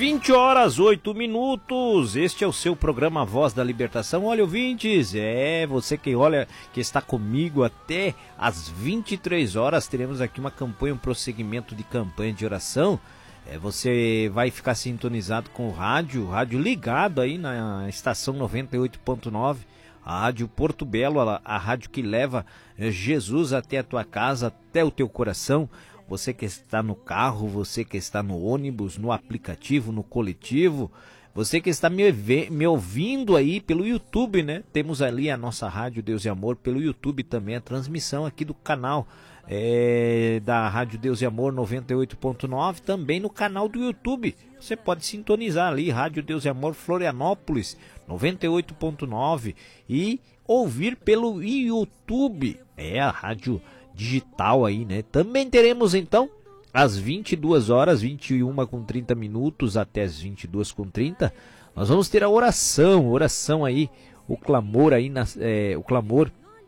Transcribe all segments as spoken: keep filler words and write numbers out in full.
vinte horas, oito minutos, este é o seu programa Voz da Libertação. Olha, ouvintes, é você que olha, que está comigo até às vinte e três horas, teremos aqui uma campanha, um prosseguimento de campanha de oração. É, você vai ficar sintonizado com o rádio, rádio ligado aí na estação noventa e oito ponto nove, a Rádio Porto Belo, a, a rádio que leva Jesus até a tua casa, até o teu coração. Você que está no carro, você que está no ônibus, no aplicativo, no coletivo, você que está me, me ouvindo aí pelo YouTube, né? Temos ali a nossa Rádio Deus e Amor pelo YouTube também, a transmissão aqui do canal é, da Rádio Deus e Amor noventa e oito ponto nove, também no canal do YouTube. Você pode sintonizar ali, Rádio Deus e Amor Florianópolis noventa e oito ponto nove e ouvir pelo YouTube, é a rádio digital aí, né? Também teremos então às vinte e duas horas, vinte e uma com trinta minutos até as vinte e duas com trinta, nós vamos ter a oração, oração aí, o clamor aí, na, é, o clamor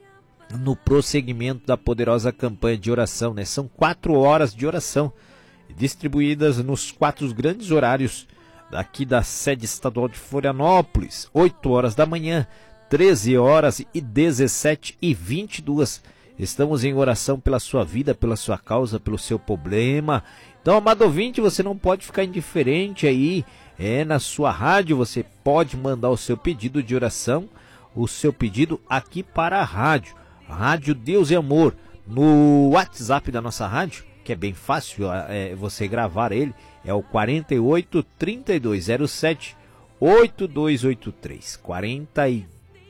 no prosseguimento da poderosa campanha de oração, né? São quatro horas de oração, distribuídas nos quatro grandes horários aqui da sede estadual de Florianópolis, oito horas da manhã, treze horas e dezessete e vinte e duas. Estamos em oração pela sua vida, pela sua causa, pelo seu problema. Então, amado ouvinte, você não pode ficar indiferente aí, é, na sua rádio. Você pode mandar o seu pedido de oração, o seu pedido aqui para a rádio, Rádio Deus e Amor, no WhatsApp da nossa rádio, que é bem fácil é, você gravar ele, é o quarenta e oito, trinta e dois zero sete, oito dois oito três, quarenta e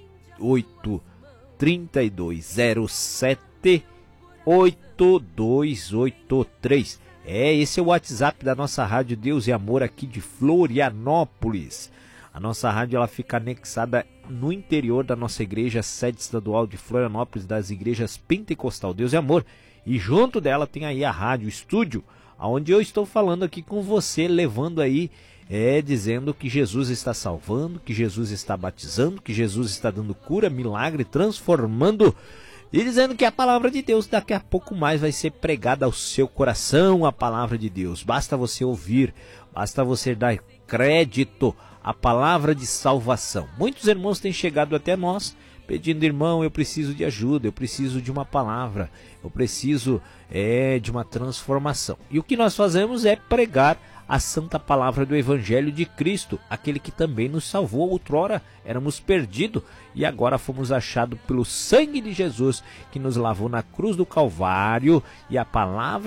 oito, trinta e dois zero sete, oito dois oito três. É, esse é o WhatsApp da nossa Rádio Deus e Amor aqui de Florianópolis. A nossa rádio ela fica anexada no interior da nossa igreja, sede estadual de Florianópolis, das igrejas Pentecostal Deus e Amor. E junto dela tem aí a rádio estúdio, onde eu estou falando aqui com você, levando aí, é, dizendo que Jesus está salvando, que Jesus está batizando, que Jesus está dando cura, milagre, transformando, e dizendo que a palavra de Deus daqui a pouco mais vai ser pregada ao seu coração, a palavra de Deus. Basta você ouvir, basta você dar crédito à palavra de salvação. Muitos irmãos têm chegado até nós pedindo: irmão, eu preciso de ajuda, eu preciso de uma palavra, eu preciso é, de uma transformação. E o que nós fazemos é pregar a santa palavra do Evangelho de Cristo, aquele que também nos salvou. Outrora éramos perdidos e agora fomos achados pelo sangue de Jesus, que nos lavou na cruz do Calvário, e a palavra